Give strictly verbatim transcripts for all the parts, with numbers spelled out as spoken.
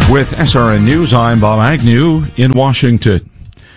With S R N News, I'm Bob Agnew in Washington.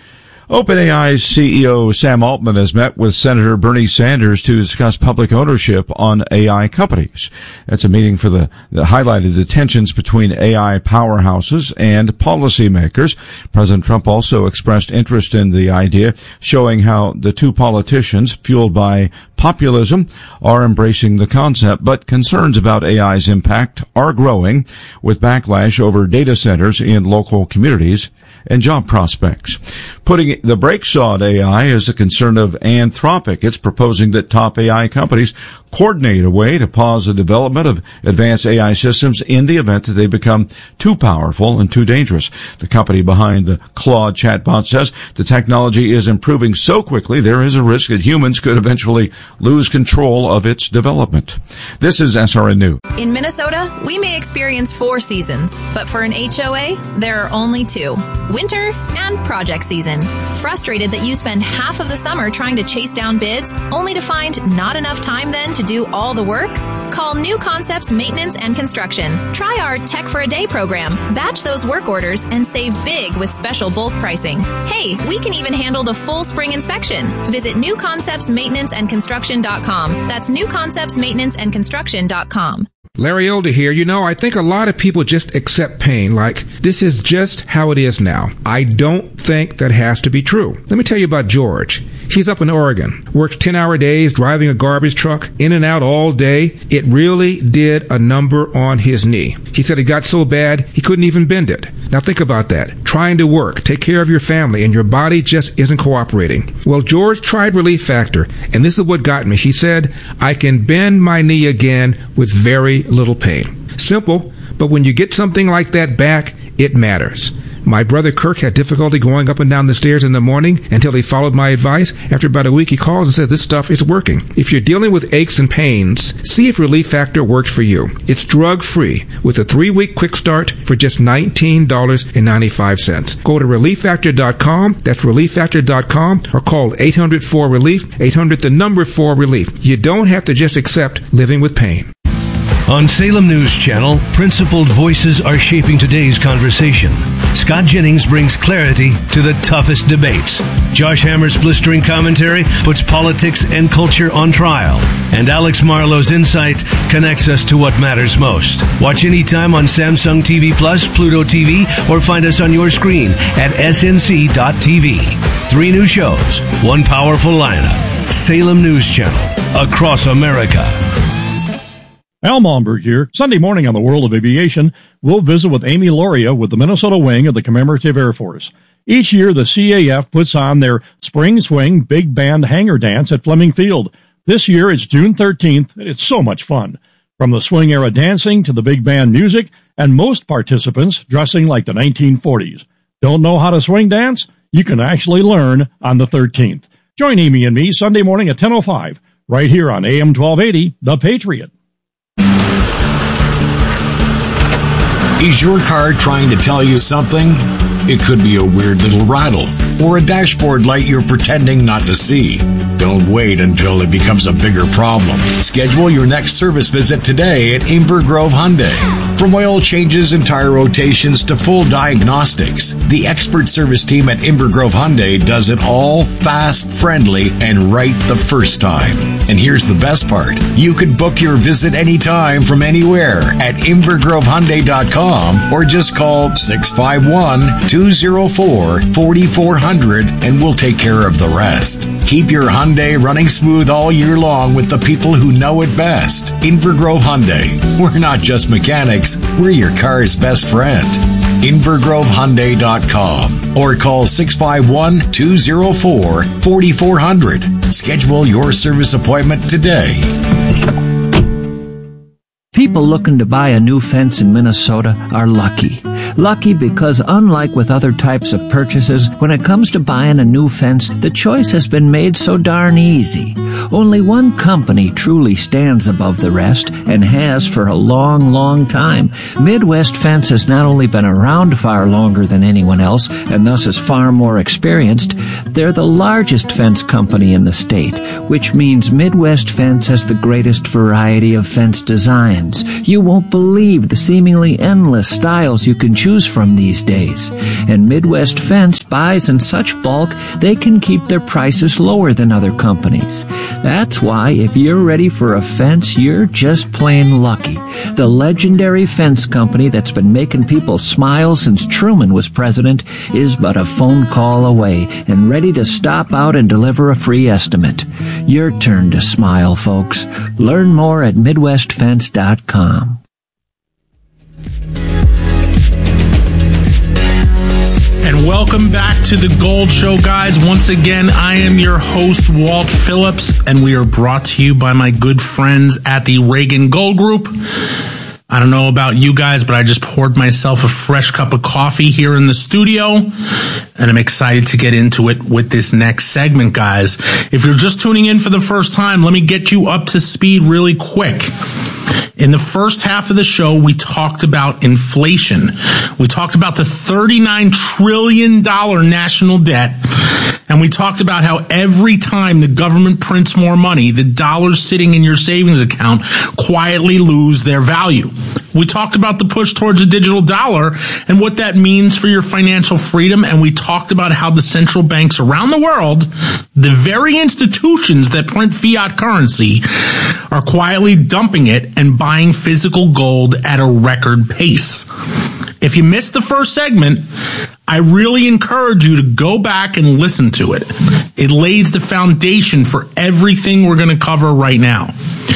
OpenAI's C E O Sam Altman has met with Senator Bernie Sanders to discuss public ownership on A I companies. That's a meeting for the that highlighted the tensions between A I powerhouses and policymakers. President Trump also expressed interest in the idea, showing how the two politicians, fueled by populism, are embracing the concept, but concerns about A I's impact are growing, with backlash over data centers in local communities and job prospects. Putting the brakes on A I is a concern of Anthropic. It's proposing that top A I companies coordinate a way to pause the development of advanced A I systems in the event that they become too powerful and too dangerous. The company behind the Claude chatbot says the technology is improving so quickly there is a risk that humans could eventually lose control of its development. This is S R N News. In Minnesota, we may experience four seasons, but for an H O A, there are only two: winter and project season. Frustrated that you spend half of the summer trying to chase down bids, only to find not enough time then to do all the work? Call New Concepts Maintenance and Construction. Try our Tech for a Day program. Batch those work orders and save big with special bulk pricing. Hey, we can even handle the full spring inspection. Visit new concepts maintenance and construction dot com. That's new concepts maintenance and construction dot com. Larry Elder here. You know, I think a lot of people just accept pain like this is just how it is now. I don't think that has to be true. Let me tell you about George. He's up in Oregon, works ten-hour days, driving a garbage truck, in and out all day. It really did a number on his knee. He said it got so bad he couldn't even bend it. Now think about that. Trying to work, take care of your family, and your body just isn't cooperating. Well, George tried Relief Factor, and this is what got me. He said, I can bend my knee again with very little pain. Simple, but when you get something like that back, it matters. My brother Kirk had difficulty going up and down the stairs in the morning until he followed my advice. After about a week, he calls and says, this stuff is working. If you're dealing with aches and pains, see if Relief Factor works for you. It's drug-free with a three-week quick start for just nineteen dollars and ninety-five cents. Go to relief factor dot com. That's relief factor dot com, or call eight hundred four relief, eight hundred the number four relief. You don't have to just accept living with pain. On Salem News Channel, principled voices are shaping today's conversation. Scott Jennings brings clarity to the toughest debates. Josh Hammer's blistering commentary puts politics and culture on trial. And Alex Marlowe's insight connects us to what matters most. Watch anytime on Samsung T V Plus, Pluto T V, or find us on your screen at S N C dot T V. Three new shows, one powerful lineup. Salem News Channel, across America. Al Malmberg here. Sunday morning on the World of Aviation, we'll visit with Amy Loria with the Minnesota wing of the Commemorative Air Force. Each year, the C A F puts on their Spring Swing Big Band Hangar Dance at Fleming Field. This year, it's June thirteenth. It's so much fun. From the swing era dancing to the big band music, and most participants dressing like the nineteen forties. Don't know how to swing dance? You can actually learn on the thirteenth. Join Amy and me Sunday morning at ten oh five, right here on A M twelve eighty, The Patriot. Is your car trying to tell you something? It could be a weird little rattle or a dashboard light you're pretending not to see. Don't wait until it becomes a bigger problem. Schedule your next service visit today at Inver Grove Hyundai. From oil changes and tire rotations to full diagnostics, the expert service team at Inver Grove Hyundai does it all fast, friendly, and right the first time. And here's the best part. You can book your visit anytime from anywhere at inver grove hyundai dot com or just call six five one, two oh four, four four zero zero and we'll take care of the rest. Keep your Hyundai running smooth all year long with the people who know it best. Inver Grove Hyundai. We're not just mechanics, we're your car's best friend. inver grove hyundai dot com or call six five one, two oh four, four four zero zero. Schedule your service appointment today. People looking to buy a new fence in Minnesota are lucky. Lucky because unlike with other types of purchases, when it comes to buying a new fence, the choice has been made so darn easy. Only one company truly stands above the rest and has for a long, long time. Midwest Fence has not only been around far longer than anyone else and thus is far more experienced, they're the largest fence company in the state, which means Midwest Fence has the greatest variety of fence designs. You won't believe the seemingly endless styles you can can choose from these days. And Midwest Fence buys in such bulk, they can keep their prices lower than other companies. That's why if you're ready for a fence, you're just plain lucky. The legendary fence company that's been making people smile since Truman was president is but a phone call away and ready to stop out and deliver a free estimate. Your turn to smile, folks. Learn more at midwest fence dot com. And welcome back to the Gold Show, guys. Once again, I am your host, Walt Phillips, and we are brought to you by my good friends at the Reagan Gold Group. I don't know about you guys, but I just poured myself a fresh cup of coffee here in the studio, and I'm excited to get into it with this next segment, guys. If you're just tuning in for the first time, let me get you up to speed really quick. In the first half of the show, we talked about inflation. We talked about the thirty-nine trillion dollars national debt. And we talked about how every time the government prints more money, the dollars sitting in your savings account quietly lose their value. We talked about the push towards a digital dollar and what that means for your financial freedom. And we talked about how the central banks around the world, the very institutions that print fiat currency, are quietly dumping it and buying physical gold at a record pace. If you missed the first segment, I really encourage you to go back and listen to it. It lays the foundation for everything we're going to cover right now.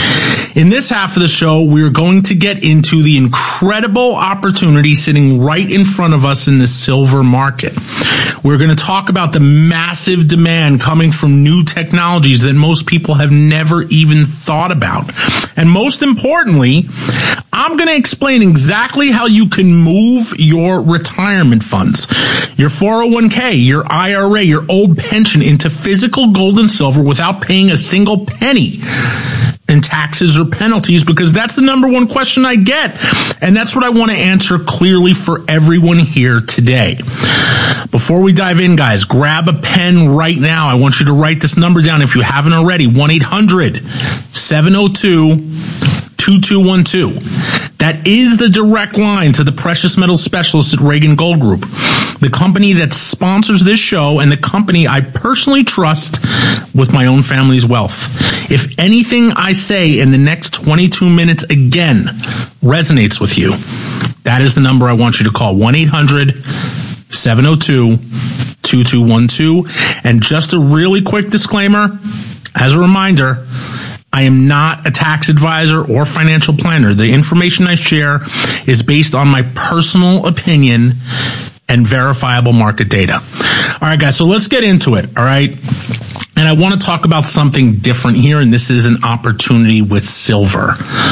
In this half of the show, we're going to get into the incredible opportunity sitting right in front of us in the silver market. We're going to talk about the massive demand coming from new technologies that most people have never even thought about. And most importantly, I'm going to explain exactly how you can move your retirement funds, your four oh one k, your I R A, your old pension into physical gold and silver without paying a single penny in taxes or penalties, because that's the number one question I get. And that's what I want to answer clearly for everyone here today. Before we dive in, guys, grab a pen right now. I want you to write this number down if you haven't already. one eight hundred seven oh two two two one two. That is the direct line to the precious metals specialists at Reagan Gold Group, the company that sponsors this show and the company I personally trust with my own family's wealth. If anything I say in the next twenty-two minutes again resonates with you, that is the number I want you to call, one eight hundred seven oh two two two one two. And just a really quick disclaimer, as a reminder, I am not a tax advisor or financial planner. The information I share is based on my personal opinion and verifiable market data. All right, guys, so let's get into it, all right? And I want to talk about something different here, and this is an opportunity with silver.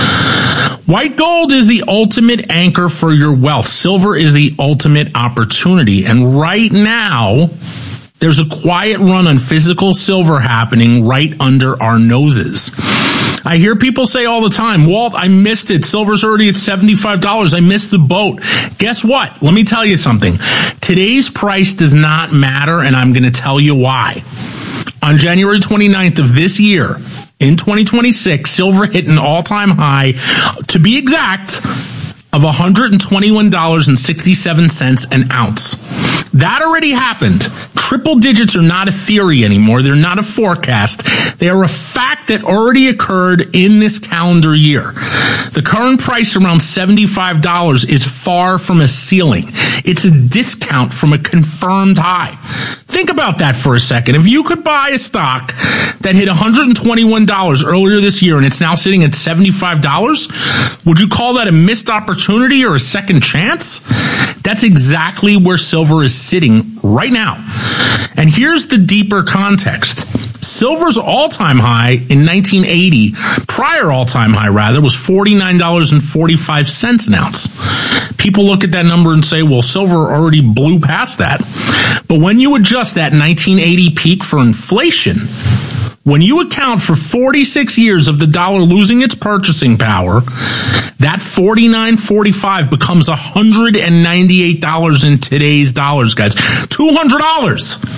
White gold is the ultimate anchor for your wealth. Silver is the ultimate opportunity. And right now, there's a quiet run on physical silver happening right under our noses. I hear people say all the time, Walt, I missed it. Silver's already at seventy-five dollars. I missed the boat. Guess what? Let me tell you something. Today's price does not matter, and I'm going to tell you why. On January twenty-ninth of this year, in twenty twenty-six, silver hit an all-time high, to be exact, of one hundred twenty-one dollars and sixty-seven cents an ounce. That already happened. Triple digits are not a theory anymore. They're not a forecast. They are a fact that already occurred in this calendar year. The current price around seventy-five dollars is far from a ceiling. It's a discount from a confirmed high. Think about that for a second. If you could buy a stock that hit one hundred twenty-one dollars earlier this year and it's now sitting at seventy-five dollars, would you call that a missed opportunity or a second chance? That's exactly where silver is sitting right now. And here's the deeper context. Silver's all-time high in nineteen eighty, prior all-time high rather, was forty-nine dollars and forty-five cents an ounce. People look at that number and say, well, silver already blew past that. But when you adjust that nineteen eighty peak for inflation, when you account for forty-six years of the dollar losing its purchasing power, that forty-nine forty-five becomes one hundred ninety-eight dollars in today's dollars, guys. two hundred dollars.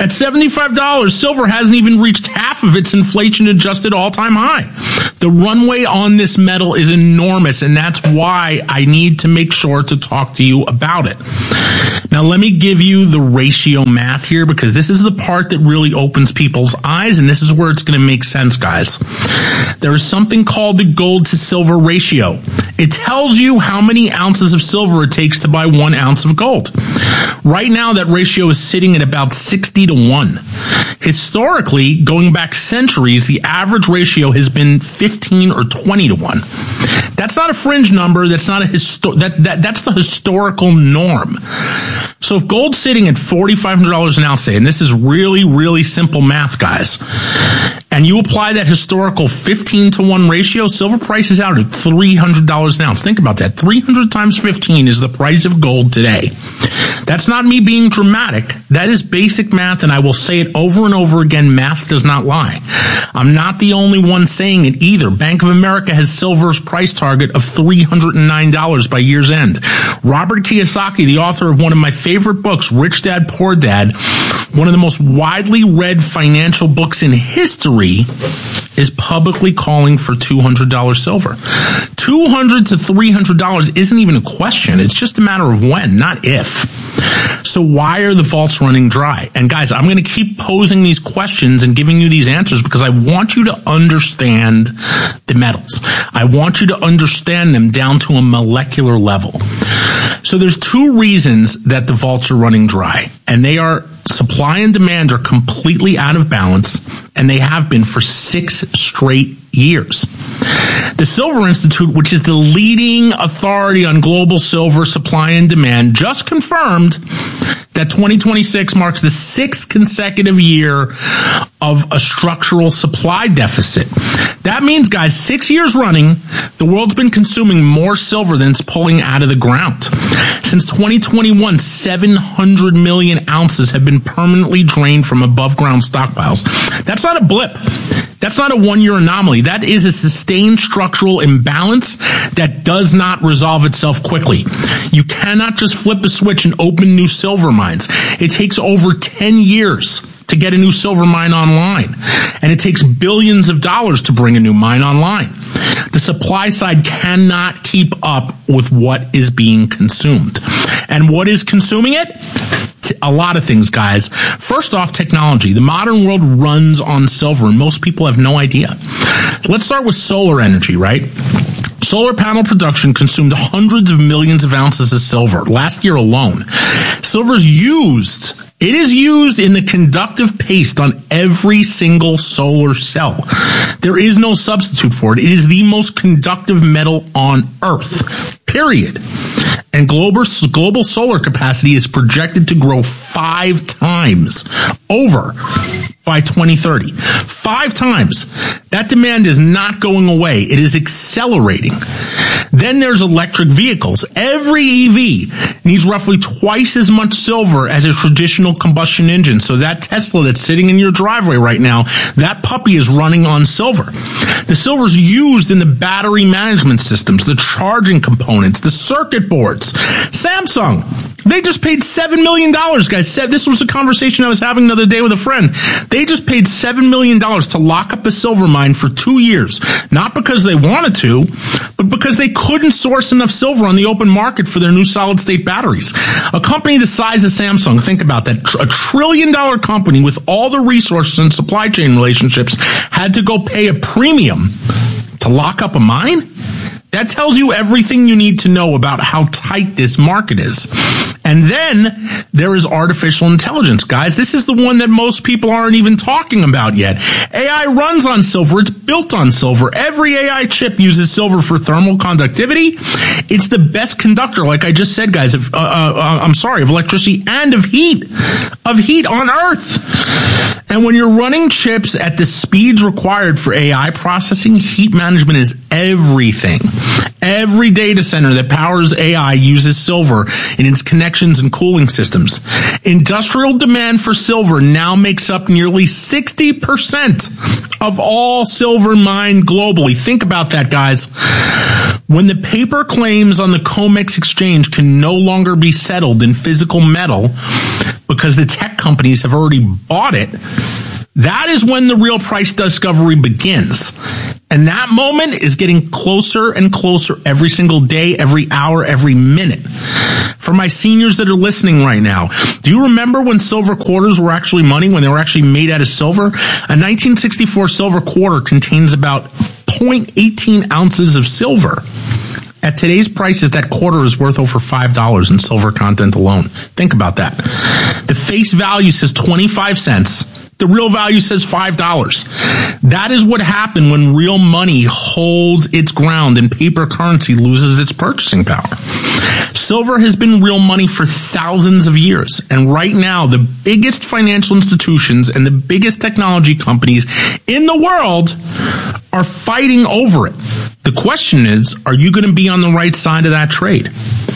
At seventy-five dollars, silver hasn't even reached half of its inflation-adjusted all-time high. The runway on this metal is enormous, and that's why I need to make sure to talk to you about it. Now, let me give you the ratio math here, because this is the part that really opens people's eyes, and this is where it's going to make sense, guys. There is something called the gold to silver ratio. It tells you how many ounces of silver it takes to buy one ounce of gold. Right now, that ratio is sitting at about sixty to one. Historically, going back centuries, the average ratio has been fifteen or twenty to one. That's not a fringe number. That's not a histo- that, that that's the historical norm. So if gold's sitting at forty-five hundred dollars an ounce, say, and this is really, really simple math, guys, and you apply that historical fifteen to one ratio, silver price is out at three hundred dollars an ounce. Think about that. three hundred times fifteen is the price of gold today. That's not me being dramatic. That is basic math, and I will say it over and over again. Math does not lie. I'm not the only one saying it either. Bank of America has silver's price target of three hundred nine dollars by year's end. Robert Kiyosaki, the author of one of my favorite books, Rich Dad, Poor Dad, one of the most widely read financial books in history, is publicly calling for two hundred dollars silver. two hundred to three hundred dollars isn't even a question. It's just a matter of when, not if. So why are the vaults running dry? And guys, I'm going to keep posing these questions and giving you these answers because I want you to understand the metals. I want you to understand them down to a molecular level. So there's two reasons that the vaults are running dry, and they are supply and demand are completely out of balance, and they have been for six straight years. The Silver Institute, which is the leading authority on global silver supply and demand, just confirmed that twenty twenty-six marks the sixth consecutive year of a structural supply deficit. That means, guys, six years running, the world's been consuming more silver than it's pulling out of the ground. Since twenty twenty-one, seven hundred million ounces have been permanently drained from above ground stockpiles. That's not a blip. That's not a one-year anomaly. That is a sustained structural imbalance that does not resolve itself quickly. You cannot just flip a switch and open new silver mines. It takes over ten years to get a new silver mine online, and it takes billions of dollars to bring a new mine online. The supply side cannot keep up with what is being consumed. And what is consuming it? A lot of things, guys. First off, technology. The modern world runs on silver, and most people have no idea. Let's start with solar energy, right? Solar panel production consumed hundreds of millions of ounces of silver last year alone. Silver is used. It is used in the conductive paste on every single solar cell. There is no substitute for it. It is the most conductive metal on Earth, period. And global, global solar capacity is projected to grow five times over by twenty thirty. Five times. That demand is not going away. It is accelerating. Then there's electric vehicles. Every E V needs roughly twice as much silver as a traditional combustion engine. So that Tesla that's sitting in your driveway right now, that puppy is running on silver. The silver is used in the battery management systems, the charging components, the circuit boards. Samsung, they just paid seven million dollars, guys. This was a conversation I was having the other day with a friend. They just paid seven million dollars to lock up a silver mine for two years. Not because they wanted to, but because they couldn't source enough silver on the open market for their new solid-state batteries. A company the size of Samsung, think about that, a trillion-dollar company with all the resources and supply chain relationships had to go pay a premium to lock up a mine? That tells you everything you need to know about how tight this market is. And then there is artificial intelligence, guys. This is the one that most people aren't even talking about yet. A I runs on silver. It's built on silver. Every A I chip uses silver for thermal conductivity. It's the best conductor, like I just said, guys, of, uh, uh, I'm sorry, of electricity and of heat, of heat on Earth. And when you're running chips at the speeds required for A I processing, heat management is everything. Every data center that powers A I uses silver in its connections and cooling systems. Industrial demand for silver now makes up nearly sixty percent of all silver mined globally. Think about that, guys. When the paper claims on the COMEX exchange can no longer be settled in physical metal, because the tech companies have already bought it, that is when the real price discovery begins. And that moment is getting closer and closer every single day, every hour, every minute. For my seniors that are listening right now, do you remember when silver quarters were actually money, when they were actually made out of silver? A nineteen sixty-four silver quarter contains about zero point one eight ounces of silver. At today's prices, that quarter is worth over five dollars in silver content alone. Think about that. The face value says twenty-five cents. The real value says five dollars. That is what happened when real money holds its ground and paper currency loses its purchasing power. Silver has been real money for thousands of years. And right now, the biggest financial institutions and the biggest technology companies in the world are fighting over it. The question is, are you going to be on the right side of that trade?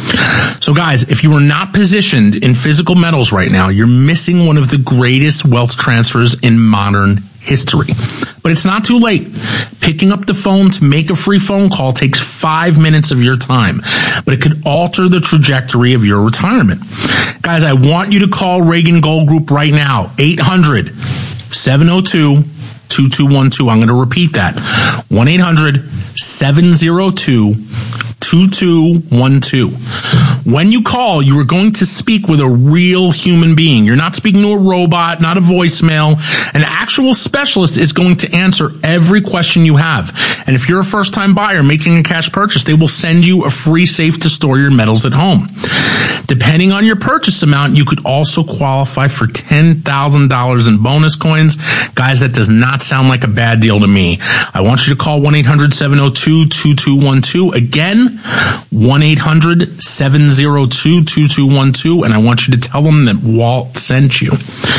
So guys, if you are not positioned in physical metals right now, you're missing one of the greatest wealth transfers in modern history. But it's not too late. Picking up the phone to make a free phone call takes five minutes of your time, but it could alter the trajectory of your retirement. Guys, I want you to call Reagan Gold Group right now, eight hundred, seven oh two, two two one two. I'm going to repeat that, one eight hundred, seven oh two, two two one two. When you call, you are going to speak with a real human being. You're not speaking to a robot, not a voicemail. An actual specialist is going to answer every question you have. And if you're a first-time buyer making a cash purchase, they will send you a free safe to store your metals at home. Depending on your purchase amount, you could also qualify for ten thousand dollars in bonus coins. Guys, that does not sound like a bad deal to me. I want you to call one eight hundred, seven oh two, two two one two. Again, one eight hundred, seven oh two, two two one two, and I want you to tell them that Walt sent you.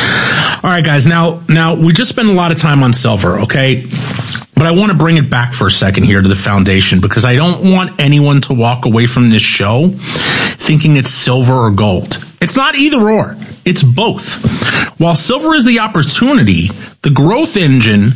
All right, guys, now, now we just spent a lot of time on silver, okay? But I want to bring it back for a second here to the foundation, because I don't want anyone to walk away from this show thinking it's silver or gold. It's not either or. It's both. While silver is the opportunity, the growth engine,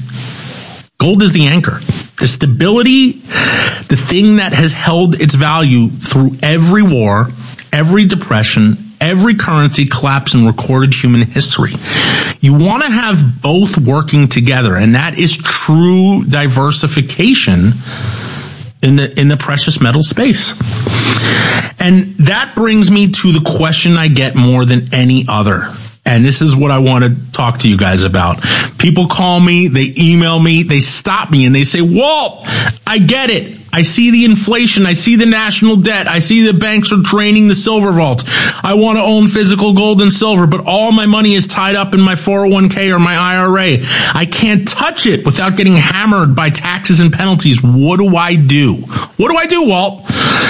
gold is the anchor. The stability, the thing that has held its value through every war, every depression, every currency collapse in recorded human history. You want to have both working together, and that is true diversification in the in the precious metal space. And that brings me to the question I get more than any other. And this is what I want to talk to you guys about. People call me, they email me, they stop me, and they say, Walt, I get it. I see the inflation. I see the national debt. I see the banks are draining the silver vault. I want to own physical gold and silver, but all my money is tied up in my four oh one k or my I R A. I can't touch it without getting hammered by taxes and penalties. What do I do? What do I do, Walt?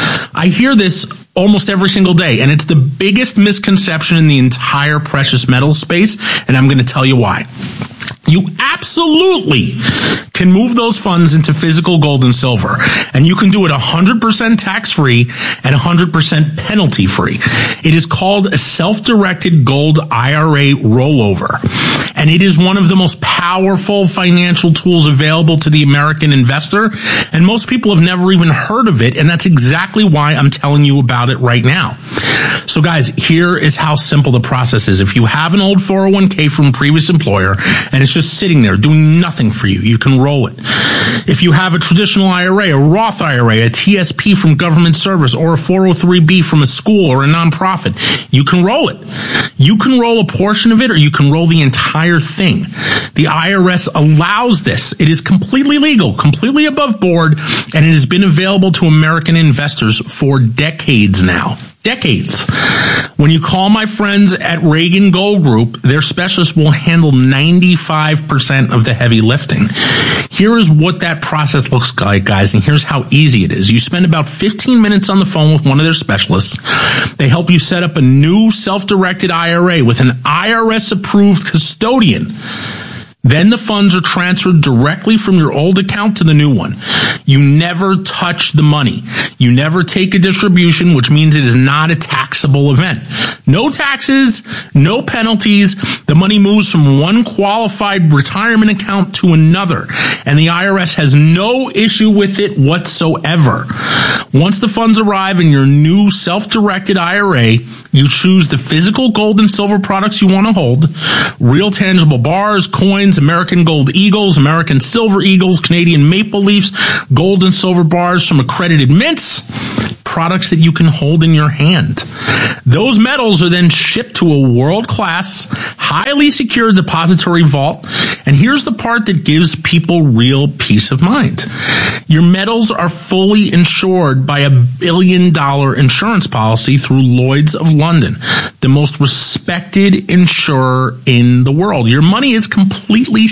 I hear this almost every single day, and it's the biggest misconception in the entire precious metal space, and I'm going to tell you why. You absolutely can move those funds into physical gold and silver, and you can do it one hundred percent tax-free and one hundred percent penalty-free. It is called a self-directed gold I R A rollover, and it is one of the most powerful financial tools available to the American investor, and most people have never even heard of it, and that's exactly why I'm telling you about it right now. So guys, here is how simple the process is. If you have an old four oh one k from a previous employer and it's just sitting there doing nothing for you, you can roll it. If you have a traditional I R A, a Roth I R A, a T S P from government service, or a four oh three b from a school or a nonprofit, you can roll it. You can roll a portion of it, or you can roll the entire thing. The I R S allows this. It is completely legal, completely above board, and it has been available to American investors for decades now. Decades. When you call my friends at Reagan Gold Group, their specialists will handle ninety-five percent of the heavy lifting. Here is what that process looks like, guys, and here's how easy it is. You spend about fifteen minutes on the phone with one of their specialists. They help you set up a new self-directed I R A with an I R S-approved custodian. Then the funds are transferred directly from your old account to the new one. You never touch the money. You never take a distribution, which means it is not a taxable event. No taxes, no penalties. The money moves from one qualified retirement account to another, and the I R S has no issue with it whatsoever. Once the funds arrive in your new self-directed I R A, you choose the physical gold and silver products you want to hold, real tangible bars, coins, American Gold Eagles, American Silver Eagles, Canadian Maple Leafs, gold and silver bars from accredited mints, products that you can hold in your hand. Those metals are then shipped to a world-class, highly secure depository vault. And here's the part that gives people real peace of mind. Your metals are fully insured by a billion dollar insurance policy through Lloyd's of London, the most respected insurer in the world. Your money is completely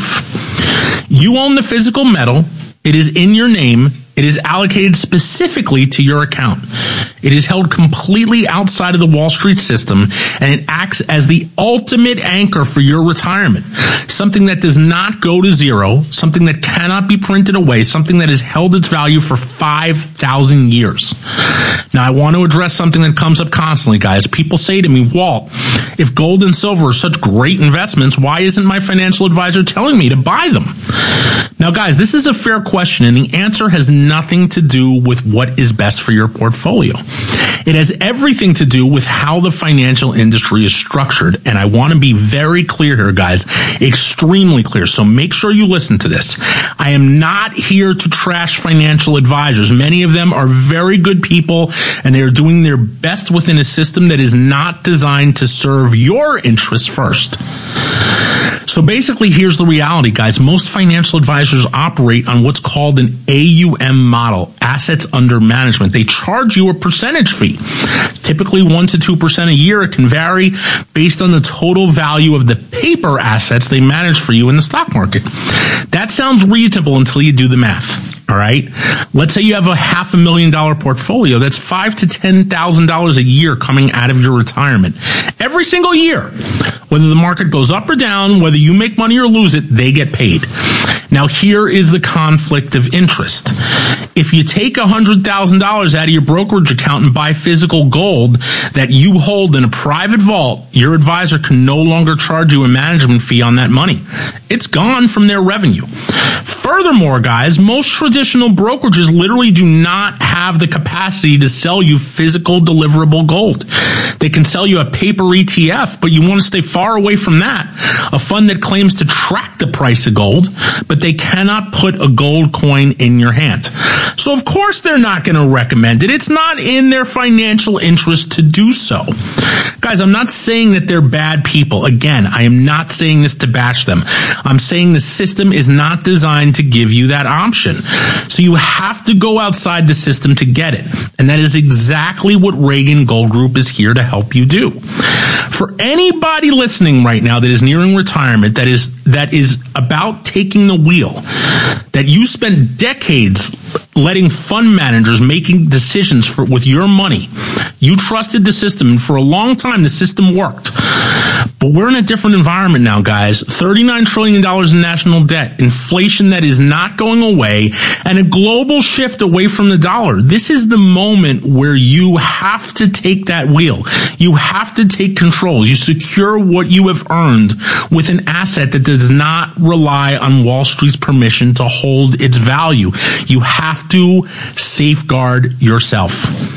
safe. You own the physical metal. It is in your name. It is allocated specifically to your account. It is held completely outside of the Wall Street system, and it acts as the ultimate anchor for your retirement. Something that does not go to zero, something that cannot be printed away, something that has held its value for five thousand years. Now, I want to address something that comes up constantly, guys. People say to me, Walt, if gold and silver are such great investments, why isn't my financial advisor telling me to buy them? Now, guys, this is a fair question, and the answer has nothing to do with what is best for your portfolio. It has everything to do with how the financial industry is structured, and I want to be very clear here, guys, extremely clear, so make sure you listen to this. I am not here to trash financial advisors. Many of them are very good people, and they are doing their best within a system that is not designed to serve your interests first. So basically, here's the reality, guys. Most financial advisors operate on what's called an A U M model, assets under management. They charge you a percentage fee, typically one to two percent a year. It can vary based on the total value of the paper assets they manage for you in the stock market. That sounds reasonable until you do the math. All right. Let's say you have a half a million dollar portfolio. That's five to ten thousand dollars a year coming out of your retirement every single year. Whether the market goes up or down, whether you make money or lose it, they get paid. Now, here is the conflict of interest. If you take one hundred thousand dollars out of your brokerage account and buy physical gold that you hold in a private vault, your advisor can no longer charge you a management fee on that money. It's gone from their revenue. Furthermore, guys, most traditional brokerages literally do not have the capacity to sell you physical deliverable gold. They can sell you a paper E T F, but you want to stay far away from that. A fund that claims to track the price of gold, but they cannot put a gold coin in your hand. So of course they're not going to recommend it. It's not in their financial interest to do so. Guys, I'm not saying that they're bad people. Again, I am not saying this to bash them. I'm saying the system is not designed to give you that option. So you have to go outside the system to get it. And that is exactly what Reagan Gold Group is here to help you do. For anybody listening right now that is nearing retirement, that is that is about taking the wheel, that you spent decades letting fund managers making decisions for with your money. You trusted the system, and for a long time the system worked. But we're in a different environment now, guys. thirty-nine trillion dollars in national debt, inflation that is not going away, and a global shift away from the dollar. This is the moment where you have to take that wheel. You have to take control. You secure what you have earned with an asset that does not rely on Wall Street's permission to hold its value. You have to safeguard yourself.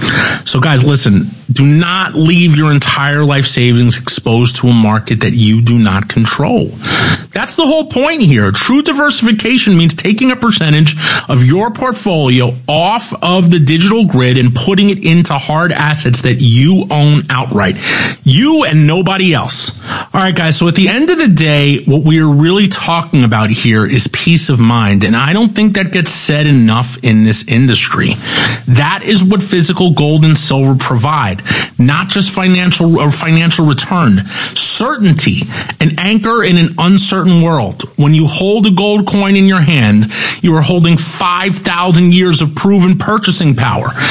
So guys, listen, do not leave your entire life savings exposed to a market that you do not control. That's the whole point here. True diversification means taking a percentage of your portfolio off of the digital grid and putting it into hard assets that you own outright. You and nobody else. All right, guys. So at the end of the day, what we are really talking about here is peace of mind. And I don't think that gets said enough in this industry. That is what physical gold and silver provide. Not just financial or financial return. Certainty, an anchor in an uncertain world. When you hold a gold coin in your hand, you are holding five thousand years of proven purchasing power.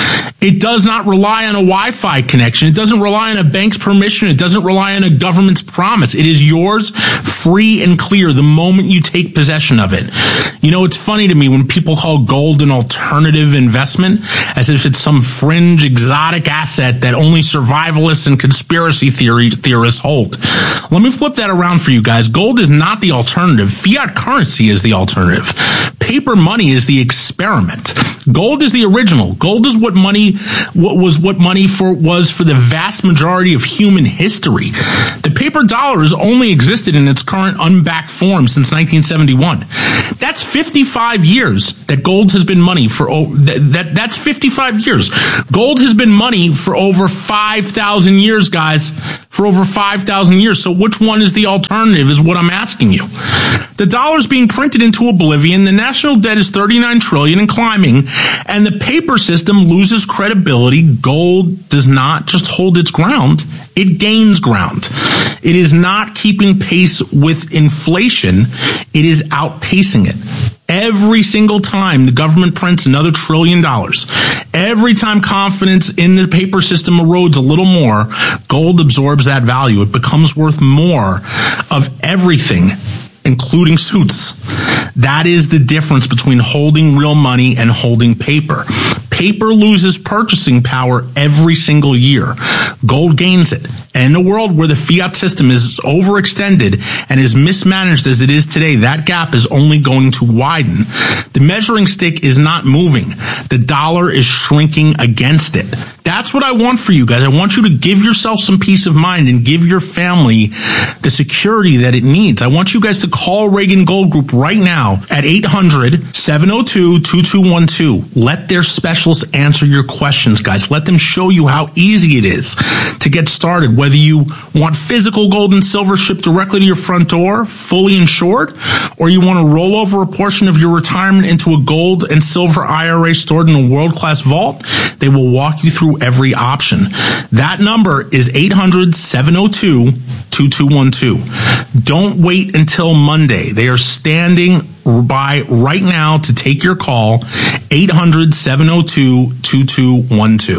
It does not rely on a Wi-Fi connection. It doesn't rely on a bank's permission. It doesn't rely on a government's promise. It is yours, free and clear, the moment you take possession of it. You know, it's funny to me when people call gold an alternative investment as if it's some fringe exotic asset that only survivalists and conspiracy theory theorists hold. Let me flip that around for you guys. Gold is not the alternative. Fiat currency is the alternative. Paper money is the experiment. Gold is the original. Gold is what money what was what money for was for the vast majority of human history. The paper dollar has only existed in its current unbacked form since nineteen seventy-one. That's fifty-five years that gold has been money for. That, that that's fifty-five years. Gold has been money for over five thousand years, guys. For over five thousand years. So which one is the alternative is what I'm asking you. The dollar's being printed into oblivion. The national debt is thirty-nine trillion dollars and climbing, and the paper system loses credibility. Gold does not just hold its ground, it gains ground. It is not keeping pace with inflation, it is outpacing it. Every single time the government prints another trillion dollars, every time confidence in the paper system erodes a little more, gold absorbs that value. It becomes worth more of everything, including suits. That is the difference between holding real money and holding paper. Paper loses purchasing power every single year. Gold gains it. And in a world where the fiat system is overextended and is mismanaged as it is today, that gap is only going to widen. The measuring stick is not moving. The dollar is shrinking against it. That's what I want for you guys. I want you to give yourself some peace of mind and give your family the security that it needs. I want you guys to call Reagan Gold Group right now at eight hundred, seven oh two, two two one two. Let their specialists answer your questions, guys. Let them show you how easy it is to get started. Whether you want physical gold and silver shipped directly to your front door, fully insured, or you want to roll over a portion of your retirement into a gold and silver I R A stored in a world-class vault, they will walk you through every option. That number is eight hundred, seven oh two, two two one two. Don't wait until Monday. They are standing by right now to take your call, eight hundred, seven oh two, two two one two.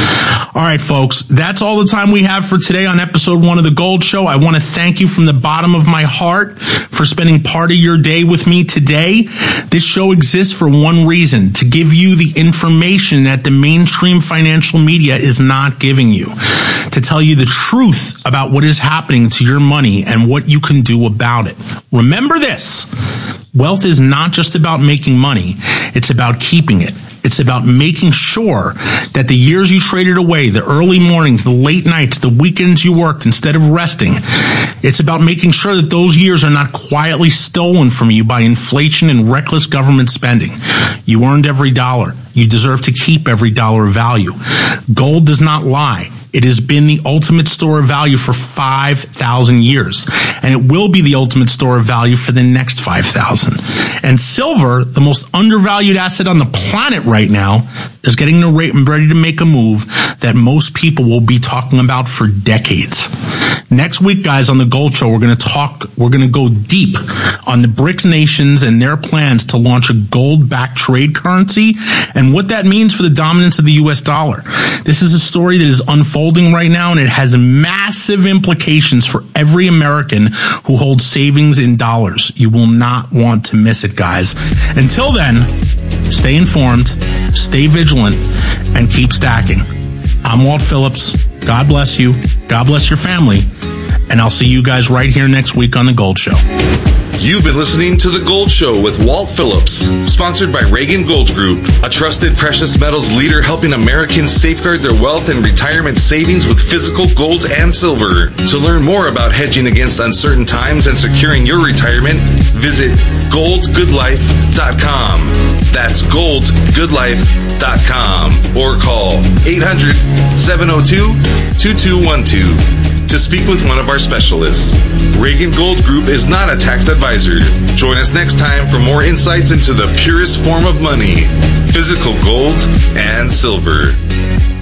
All right, folks, that's all the time we have for today on episode one of The Gold Show. I want to thank you from the bottom of my heart for spending part of your day with me today. This show exists for one reason, to give you the information that the mainstream financial media is not giving you, to tell you the truth about what is happening to your money and what you can do about it. Remember this. Wealth is not just about making money. It's about keeping it. It's about making sure that the years you traded away, the early mornings, the late nights, the weekends you worked instead of resting, it's about making sure that those years are not quietly stolen from you by inflation and reckless government spending. You earned every dollar. You deserve to keep every dollar of value. Gold does not lie. It has been the ultimate store of value for five thousand years, and it will be the ultimate store of value for the next five thousand. And silver, the most undervalued asset on the planet right now, is getting ready to make a move that most people will be talking about for decades. Next week, guys, on The Gold Show, we're going to talk, we're going to go deep on the BRICS nations and their plans to launch a gold-backed trade currency and what that means for the dominance of the U S dollar. This is a story that is unfolding right now, and it has massive implications for every American who holds savings in dollars. You will not want to miss it, guys. Until then, stay informed, stay vigilant, and keep stacking. I'm Walt Phillips. God bless you. God bless your family. And I'll see you guys right here next week on The Gold Show. You've been listening to The Gold Show with Walt Phillips, sponsored by Reagan Gold Group, a trusted precious metals leader helping Americans safeguard their wealth and retirement savings with physical gold and silver. To learn more about hedging against uncertain times and securing your retirement, visit gold good life dot com. That's gold good life dot com or call eight hundred, seven oh two, two two one two. To speak with one of our specialists. Reagan Gold Group is not a tax advisor. Join us next time for more insights into the purest form of money, physical gold and silver.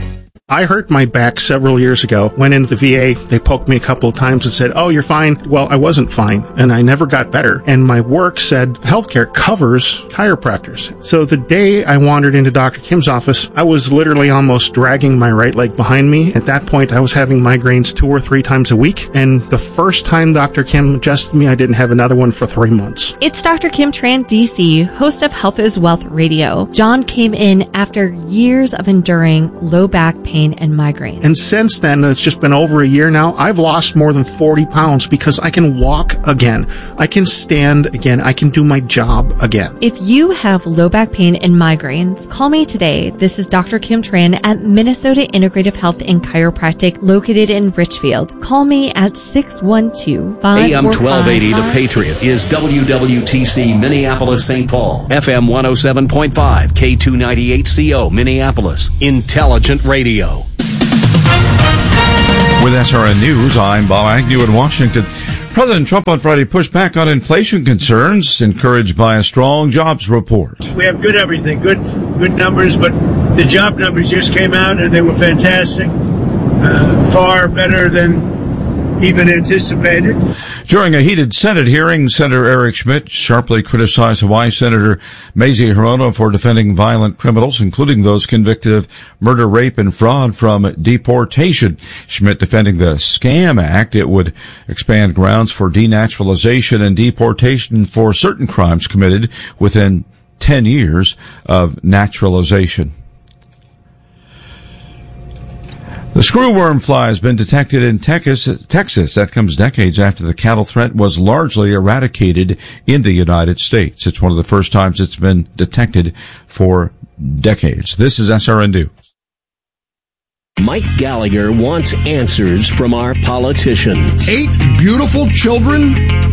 I hurt my back several years ago, went into the V A, they poked me a couple of times and said, oh, you're fine. Well, I wasn't fine, and I never got better. And my work said healthcare covers chiropractors. So the day I wandered into Doctor Kim's office, I was literally almost dragging my right leg behind me. At that point, I was having migraines two or three times a week, and the first time Doctor Kim adjusted me, I didn't have another one for three months. It's Doctor Kim Tran, D C, host of Health is Wealth Radio. John came in after years of enduring low back pain and migraine. And since then, it's just been over a year now, I've lost more than forty pounds because I can walk again. I can stand again. I can do my job again. If you have low back pain and migraines, call me today. This is Doctor Kim Tran at Minnesota Integrative Health and Chiropractic located in Richfield. Call me at six one two, five four five, A M twelve eighty The Patriot is W W T C Minneapolis Saint Paul. F M one oh seven point five, K two ninety-eight C O Minneapolis. Intelligent Radio. With S R N News, I'm Bob Agnew in Washington. President Trump on Friday pushed back on inflation concerns, encouraged by a strong jobs report. We have good everything, good good numbers, but the job numbers just came out and they were fantastic, uh, far better than even anticipated. During a heated Senate hearing, Senator Eric Schmidt sharply criticized Hawaii Senator Mazie Hirono for defending violent criminals, including those convicted of murder, rape, and fraud, from deportation. Schmidt defending the SCAM Act. It would expand grounds for denaturalization and deportation for certain crimes committed within ten years of naturalization. The screwworm fly has been detected in Texas. Texas. That comes decades after the cattle threat was largely eradicated in the United States. It's one of the first times it's been detected for decades. This is S R N News. Mike Gallagher wants answers from our politicians. Eight beautiful children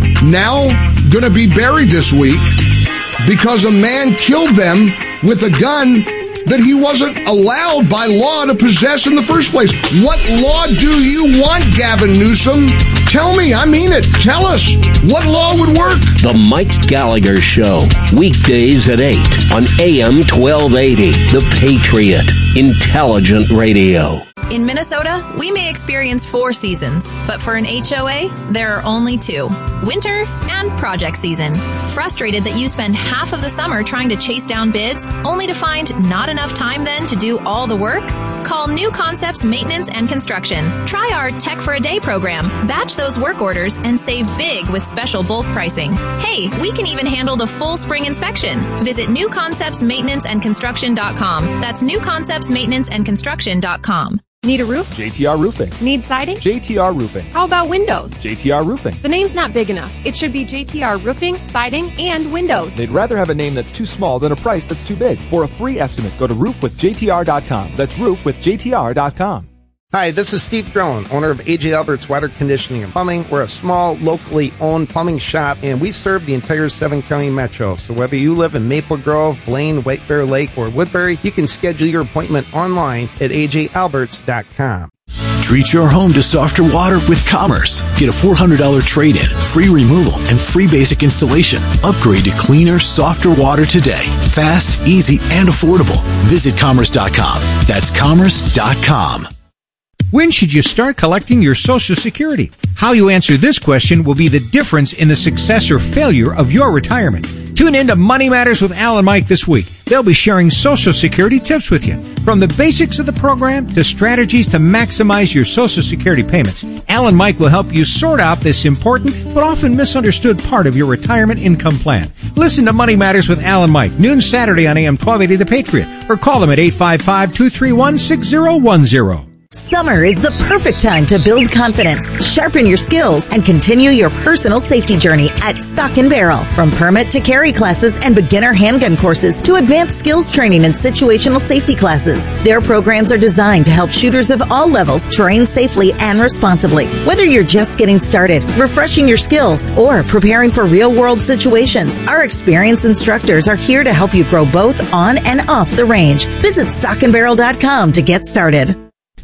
now going to be buried this week because a man killed them with a gun that he wasn't allowed by law to possess in the first place. What law do you want, Gavin Newsom? Tell me, I mean it. Tell us, what law would work? The Mike Gallagher Show, weekdays at eight on A M twelve eighty, The Patriot, Intelligent Radio. In Minnesota, we may experience four seasons, but for an H O A, there are only two. Winter and project season. Frustrated that you spend half of the summer trying to chase down bids, only to find not enough time then to do all the work? Call New Concepts Maintenance and Construction. Try our Tech for a Day program. Batch those work orders and save big with special bulk pricing. Hey, we can even handle the full spring inspection. Visit new concepts maintenance and construction dot com. That's new concepts maintenance and construction dot com. Need a roof? J T R Roofing. Need siding? J T R Roofing. How about windows? J T R Roofing. The name's not big enough. It should be J T R Roofing, Siding, and Windows. They'd rather have a name that's too small than a price that's too big. For a free estimate, go to roof with J T R dot com. That's roof with J T R dot com. Hi, this is Steve Drone, owner of A J Alberts Water Conditioning and Plumbing. We're a small, locally owned plumbing shop, and we serve the entire seven-county metro. So whether you live in Maple Grove, Blaine, White Bear Lake, or Woodbury, you can schedule your appointment online at A J Alberts dot com. Treat your home to softer water with Commerce. Get a four hundred dollars trade-in, free removal, and free basic installation. Upgrade to cleaner, softer water today. Fast, easy, and affordable. Visit Commerce dot com. That's Commerce dot com. When should you start collecting your Social Security? How you answer this question will be the difference in the success or failure of your retirement. Tune in to Money Matters with Al and Mike this week. They'll be sharing Social Security tips with you. From the basics of the program to strategies to maximize your Social Security payments, Al and Mike will help you sort out this important but often misunderstood part of your retirement income plan. Listen to Money Matters with Al and Mike, noon Saturday on A M twelve eighty The Patriot, or call them at eight five five, two three one, six zero one zero. Summer is the perfect time to build confidence, sharpen your skills, and continue your personal safety journey at Stock and Barrel. From permit to carry classes and beginner handgun courses to advanced skills training and situational safety classes, their programs are designed to help shooters of all levels train safely and responsibly. Whether you're just getting started, refreshing your skills, or preparing for real-world situations, our experienced instructors are here to help you grow both on and off the range. Visit stock and barrel dot com to get started.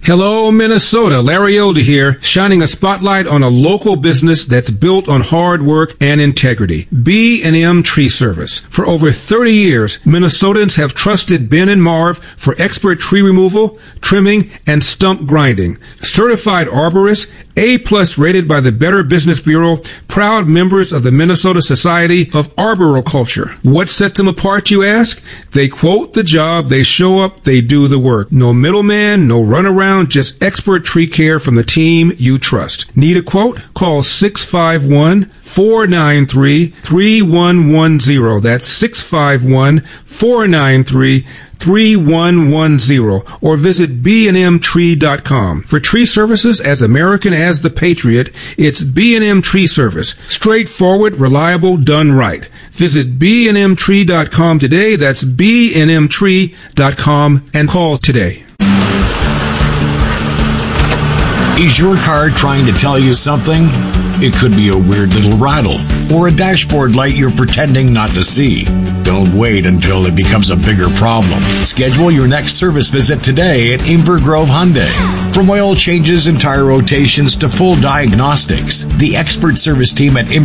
Hello, Minnesota. Larry Elder here, shining a spotlight on a local business that's built on hard work and integrity. B and M Tree Service. For over thirty years, Minnesotans have trusted Ben and Marv for expert tree removal, trimming, and stump grinding. Certified arborists, A-plus rated by the Better Business Bureau, proud members of the Minnesota Society of Arboriculture. What sets them apart, you ask? They quote the job, they show up, they do the work. No middleman, no runaround, just expert tree care from the team you trust. Need a quote? Call six five one, four nine three, three one one zero. That's six five one, four nine three, three one one zero, or visit b and m tree dot com. For tree services as American as the Patriot, it's B and M Tree Service. Straightforward, reliable, done right. Visit b and m tree dot com today. That's b and m tree dot com and call today. Is your car trying to tell you something? It could be a weird little rattle or a dashboard light you're pretending not to see. Don't wait until it becomes a bigger problem. Schedule your next service visit today at Inver Grove Hyundai. From oil changes and tire rotations to full diagnostics, the expert service team at Inver